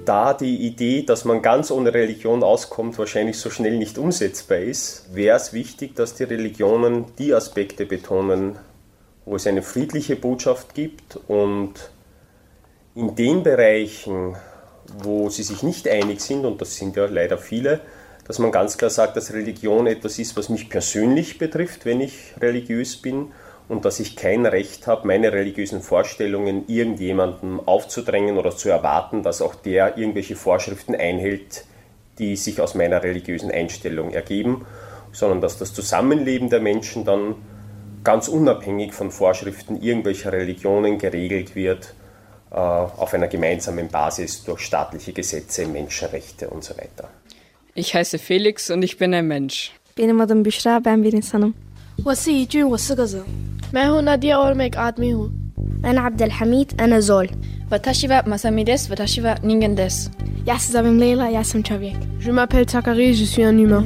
da die Idee, dass man ganz ohne Religion auskommt, wahrscheinlich so schnell nicht umsetzbar ist, wäre es wichtig, dass die Religionen die Aspekte betonen, wo es eine friedliche Botschaft gibt, und in den Bereichen, wo sie sich nicht einig sind, und das sind ja leider viele, dass man ganz klar sagt, dass Religion etwas ist, was mich persönlich betrifft, wenn ich religiös bin, und dass ich kein Recht habe, meine religiösen Vorstellungen irgendjemandem aufzudrängen oder zu erwarten, dass auch der irgendwelche Vorschriften einhält, die sich aus meiner religiösen Einstellung ergeben, sondern dass das Zusammenleben der Menschen dann ganz unabhängig von Vorschriften irgendwelcher Religionen geregelt wird, auf einer gemeinsamen Basis durch staatliche Gesetze, Menschenrechte und so weiter. Ich heiße Felix und ich bin ein Mensch. Benim adım Büşra, ben bir insanım. 我是怡俊，我是个人。मैं हूँ नदिया और मैं एक आदमी हूँ. أنا عبد الحميد، أنا زول. Watashi wa Masami desu, watashi wa ningen desu. Ja se zovem Leila, ja sam čovjek. Je m'appelle Zachary, je suis un humain.